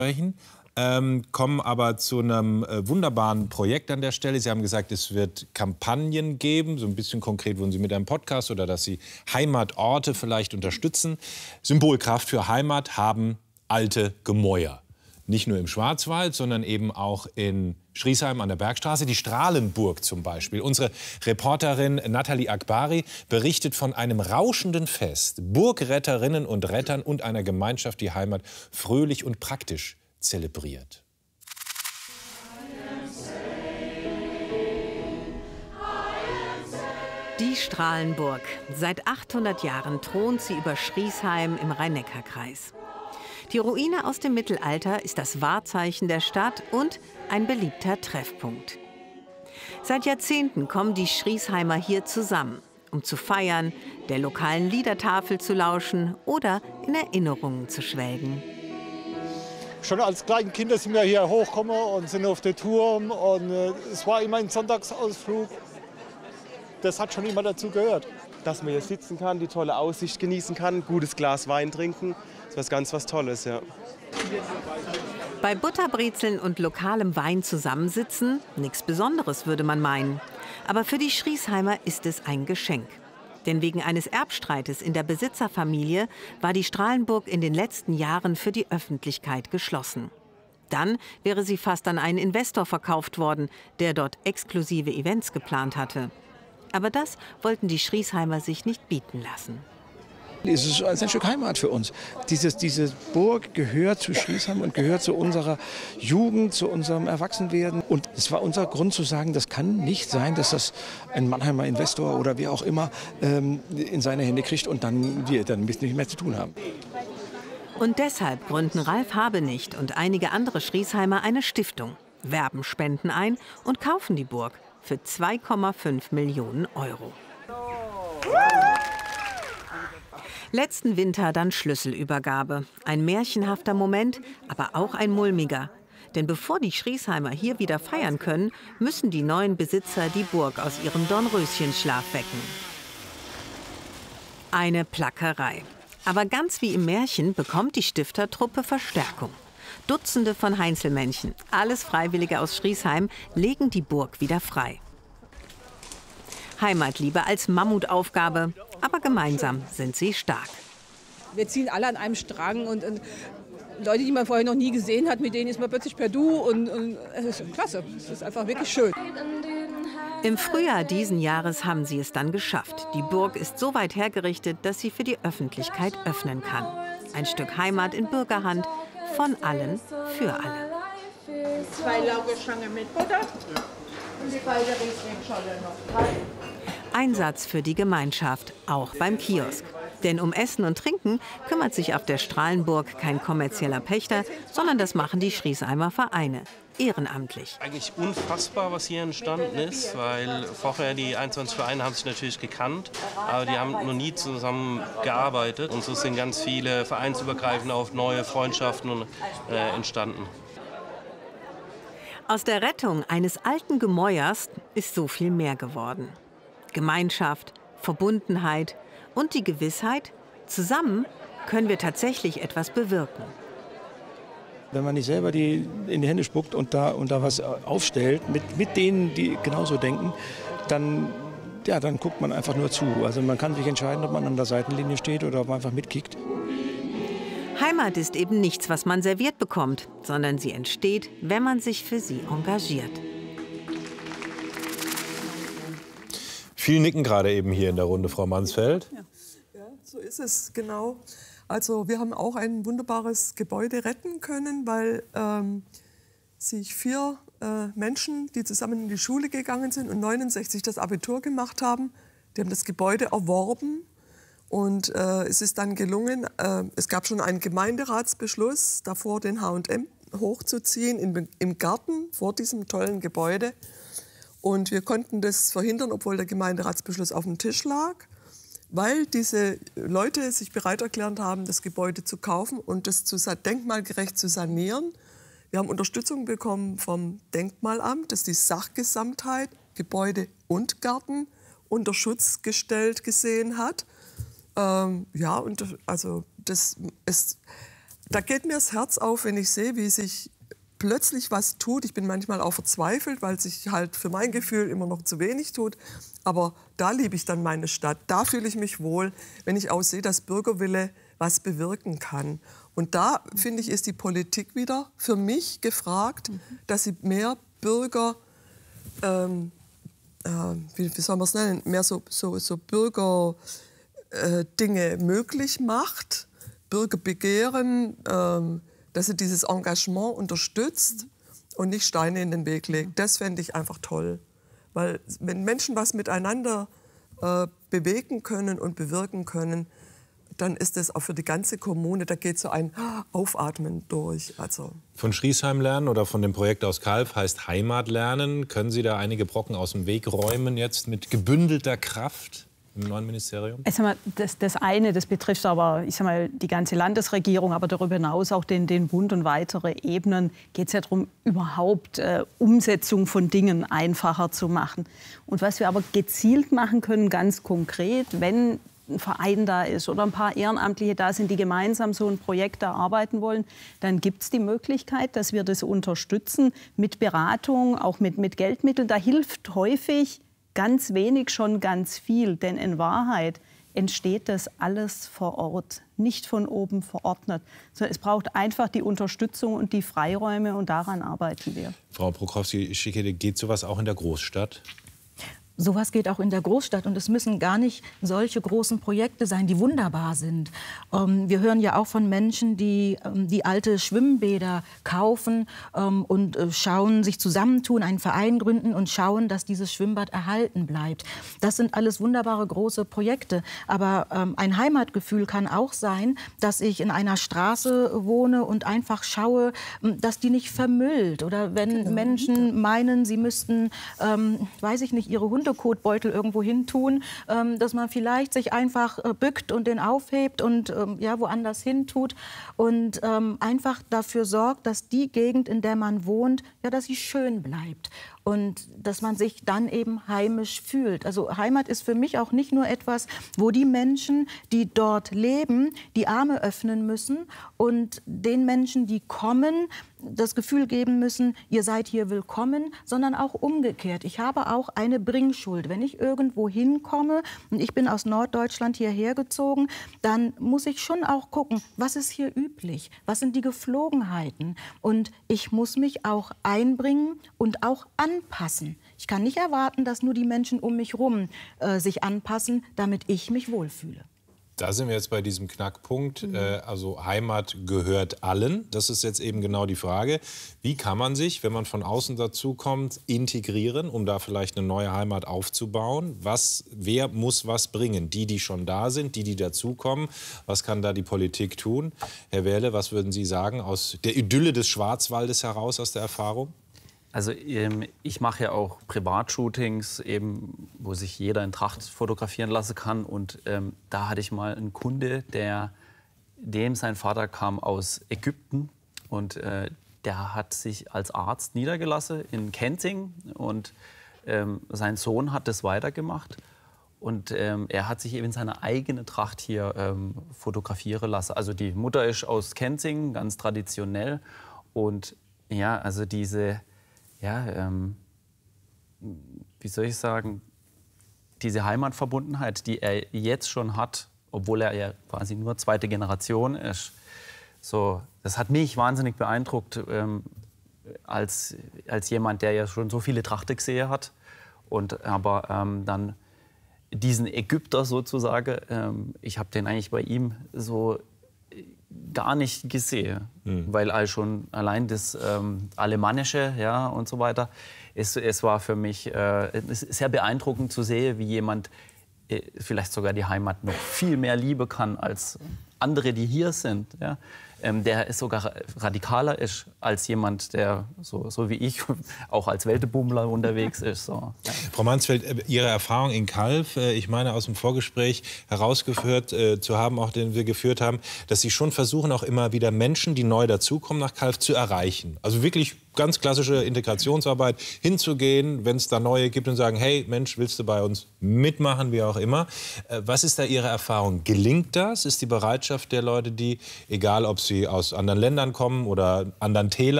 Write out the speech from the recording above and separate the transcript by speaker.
Speaker 1: sprechen. Kommen aber zu einem wunderbaren Projekt an der Stelle. Sie haben gesagt, es wird Kampagnen geben, so ein bisschen konkret wollen Sie mit einem Podcast oder dass Sie Heimatorte vielleicht unterstützen. Symbolkraft für Heimat haben alte Gemäuer. Nicht nur im Schwarzwald, sondern eben auch in Schriesheim an der Bergstraße, die Strahlenburg zum Beispiel. Unsere Reporterin Nathalie Akbari berichtet von einem rauschenden Fest, Burgretterinnen und Rettern und einer Gemeinschaft, die Heimat fröhlich und praktisch zelebriert.
Speaker 2: Die Strahlenburg. Seit 800 Jahren thront sie über Schriesheim im Rhein-Neckar-Kreis. Die Ruine aus dem Mittelalter ist das Wahrzeichen der Stadt und ein beliebter Treffpunkt. Seit Jahrzehnten kommen die Schriesheimer hier zusammen, um zu feiern, der lokalen Liedertafel zu lauschen oder in Erinnerungen zu schwelgen.
Speaker 3: Schon als kleine Kinder sind wir hier hochgekommen und sind auf den Turm. Und es war immer ein Sonntagsausflug. Das hat schon immer dazu gehört.
Speaker 4: Dass man hier sitzen kann, die tolle Aussicht genießen kann, gutes Glas Wein trinken, das ist was Tolles, ja.
Speaker 2: Bei Butterbrezeln und lokalem Wein zusammensitzen, nichts Besonderes, würde man meinen. Aber für die Schriesheimer ist es ein Geschenk. Denn wegen eines Erbstreites in der Besitzerfamilie war die Strahlenburg in den letzten Jahren für die Öffentlichkeit geschlossen. Dann wäre sie fast an einen Investor verkauft worden, der dort exklusive Events geplant hatte. Aber das wollten die Schriesheimer sich nicht bieten lassen.
Speaker 5: Es ist ein Stück Heimat für uns. Diese Burg gehört zu Schriesheim und gehört zu unserer Jugend, zu unserem Erwachsenwerden. Und es war unser Grund zu sagen, das kann nicht sein, dass das ein Mannheimer Investor oder wer auch immer in seine Hände kriegt und dann wir dann nichts mehr zu tun haben.
Speaker 2: Und deshalb gründen Ralf Habenicht und einige andere Schriesheimer eine Stiftung, werben Spenden ein und kaufen die Burg für 2,5 Millionen Euro. Letzten Winter dann Schlüsselübergabe. Ein märchenhafter Moment, aber auch ein mulmiger. Denn bevor die Schriesheimer hier wieder feiern können, müssen die neuen Besitzer die Burg aus ihrem Dornröschenschlaf wecken. Eine Plackerei. Aber ganz wie im Märchen bekommt die Stiftertruppe Verstärkung. Dutzende von Heinzelmännchen, alles Freiwillige aus Schriesheim, legen die Burg wieder frei. Heimatliebe als Mammutaufgabe, aber gemeinsam sind sie stark.
Speaker 6: Wir ziehen alle an einem Strang und Leute, die man vorher noch nie gesehen hat, mit denen ist man plötzlich per Du und es ist klasse, es ist einfach wirklich schön.
Speaker 2: Im Frühjahr diesen Jahres haben sie es dann geschafft. Die Burg ist so weit hergerichtet, dass sie für die Öffentlichkeit öffnen kann. Ein Stück Heimat in Bürgerhand, von allen für alle.
Speaker 7: 2 Laugenstangen mit Butter und die beiden Rieslingscholle noch 3.
Speaker 2: Einsatz für die Gemeinschaft, auch beim Kiosk. Denn um Essen und Trinken kümmert sich auf der Strahlenburg kein kommerzieller Pächter, sondern das machen die Schriesheimer Vereine, ehrenamtlich.
Speaker 8: Eigentlich unfassbar, was hier entstanden ist, weil vorher die 21 Vereine haben sich natürlich gekannt, aber die haben noch nie zusammen gearbeitet. Und so sind ganz viele vereinsübergreifend auf neue Freundschaften entstanden.
Speaker 2: Aus der Rettung eines alten Gemäuers ist so viel mehr geworden. Gemeinschaft, Verbundenheit und die Gewissheit, zusammen können wir tatsächlich etwas bewirken.
Speaker 5: Wenn man nicht selber in die Hände spuckt und da was aufstellt, mit denen, die genauso denken, dann guckt man einfach nur zu. Also man kann sich entscheiden, ob man an der Seitenlinie steht oder ob man einfach mitkickt.
Speaker 2: Heimat ist eben nichts, was man serviert bekommt, sondern sie entsteht, wenn man sich für sie engagiert.
Speaker 1: Viel nicken gerade eben hier in der Runde, Frau Mansfeld.
Speaker 9: Ja, so ist es, genau. Also wir haben auch ein wunderbares Gebäude retten können, weil sich 4 Menschen, die zusammen in die Schule gegangen sind und 69 das Abitur gemacht haben, die haben das Gebäude erworben. Und es ist dann gelungen, es gab schon einen Gemeinderatsbeschluss, davor den H&M hochzuziehen im Garten vor diesem tollen Gebäude. Und wir konnten das verhindern, obwohl der Gemeinderatsbeschluss auf dem Tisch lag, weil diese Leute sich bereit erklärt haben, das Gebäude zu kaufen und das denkmalgerecht zu sanieren. Wir haben Unterstützung bekommen vom Denkmalamt, das die Sachgesamtheit, Gebäude und Garten unter Schutz gestellt gesehen hat. Ja, und also das ist Da geht mir das Herz auf, wenn ich sehe, wie sich plötzlich was tut. Ich bin manchmal auch verzweifelt, weil sich halt für mein Gefühl immer noch zu wenig tut. Aber da liebe ich dann meine Stadt. Da fühle ich mich wohl, wenn ich auch sehe, dass Bürgerwille was bewirken kann. Und da, finde ich, ist die Politik wieder für mich gefragt, dass sie mehr Bürger, wie soll man es nennen, mehr so Bürgerdinge möglich macht, Bürgerbegehren, dass sie dieses Engagement unterstützt und nicht Steine in den Weg legt. Das fände ich einfach toll. Weil wenn Menschen was miteinander bewegen können und bewirken können, dann ist das auch für die ganze Kommune, da geht so ein Aufatmen durch. Also.
Speaker 1: Von Schriesheim lernen oder von dem Projekt aus Calw heißt Heimat lernen. Können Sie da einige Brocken aus dem Weg räumen jetzt mit gebündelter Kraft im neuen Ministerium?
Speaker 10: Ich sag mal, das eine, das betrifft aber die ganze Landesregierung, aber darüber hinaus auch den Bund und weitere Ebenen, geht es ja darum, überhaupt Umsetzung von Dingen einfacher zu machen. Und was wir aber gezielt machen können, ganz konkret, wenn ein Verein da ist oder ein paar Ehrenamtliche da sind, die gemeinsam so ein Projekt erarbeiten wollen, dann gibt es die Möglichkeit, dass wir das unterstützen mit Beratung, auch mit Geldmitteln. Da hilft häufig ganz wenig schon ganz viel, denn in Wahrheit entsteht das alles vor Ort, nicht von oben verordnet. Sondern es braucht einfach die Unterstützung und die Freiräume und daran arbeiten wir.
Speaker 1: Frau Prokofsky-Schickede, geht sowas auch in der Großstadt?
Speaker 11: Sowas geht auch in der Großstadt und es müssen gar nicht solche großen Projekte sein, die wunderbar sind. Wir hören ja auch von Menschen, die alte Schwimmbäder kaufen und schauen, sich zusammentun, einen Verein gründen und schauen, dass dieses Schwimmbad erhalten bleibt. Das sind alles wunderbare große Projekte. Aber ein Heimatgefühl kann auch sein, dass ich in einer Straße wohne und einfach schaue, dass die nicht vermüllt. Oder wenn Menschen meinen, sie müssten, weiß ich nicht, ihre Hundekotbeutel irgendwo hin tun, dass man vielleicht sich einfach bückt und den aufhebt und woanders hin tut und einfach dafür sorgt, dass die Gegend, in der man wohnt, dass sie schön bleibt. Und dass man sich dann eben heimisch fühlt. Also Heimat ist für mich auch nicht nur etwas, wo die Menschen, die dort leben, die Arme öffnen müssen und den Menschen, die kommen, das Gefühl geben müssen, ihr seid hier willkommen, sondern auch umgekehrt. Ich habe auch eine Bringschuld. Wenn ich irgendwo hinkomme und ich bin aus Norddeutschland hierher gezogen, dann muss ich schon auch gucken, was ist hier üblich, was sind die Geflogenheiten. Und ich muss mich auch einbringen und auch anpassen. Ich kann nicht erwarten, dass nur die Menschen um mich herum sich anpassen, damit ich mich wohlfühle.
Speaker 1: Da sind wir jetzt bei diesem Knackpunkt. Also Heimat gehört allen. Das ist jetzt eben genau die Frage. Wie kann man sich, wenn man von außen dazukommt, integrieren, um da vielleicht eine neue Heimat aufzubauen? Wer muss was bringen? Die schon da sind, die dazukommen. Was kann da die Politik tun? Herr Wehrle, was würden Sie sagen aus der Idylle des Schwarzwaldes heraus, aus der Erfahrung?
Speaker 12: Also ich mache ja auch Privatshootings, eben, wo sich jeder in Tracht fotografieren lassen kann. Und da hatte ich mal einen Kunde, dem sein Vater kam aus Ägypten. Und der hat sich als Arzt niedergelassen in Kenting. Und sein Sohn hat das weitergemacht. Und er hat sich eben in seiner eigenen Tracht hier fotografieren lassen. Also die Mutter ist aus Kenting, ganz traditionell. Und ja, also diese... wie soll ich sagen, diese Heimatverbundenheit, die er jetzt schon hat, obwohl er ja quasi nur zweite Generation ist, so, das hat mich wahnsinnig beeindruckt, als jemand, der ja schon so viele Trachten gesehen hat. Aber dann diesen Ägypter sozusagen, ich habe den eigentlich bei ihm so gar nicht gesehen, weil schon allein das Alemannische und so weiter, es war für mich sehr beeindruckend zu sehen, wie jemand vielleicht sogar die Heimat noch viel mehr lieben kann als andere, die hier sind. Ja? Der sogar radikaler ist als jemand, der so wie ich auch als Weltebummler unterwegs ist. So. Ja.
Speaker 1: Frau Mansfeld, Ihre Erfahrung in Calw, ich meine aus dem Vorgespräch herausgeführt zu haben, auch den wir geführt haben, dass Sie schon versuchen, auch immer wieder Menschen, die neu dazukommen nach Calw, zu erreichen. Also wirklich ganz klassische Integrationsarbeit, hinzugehen, wenn es da neue gibt und sagen, hey Mensch, willst du bei uns mitmachen, wie auch immer. Was ist da Ihre Erfahrung? Gelingt das? Ist die Bereitschaft der Leute, die, egal ob sie sie aus anderen Ländern kommen oder anderen Tälern.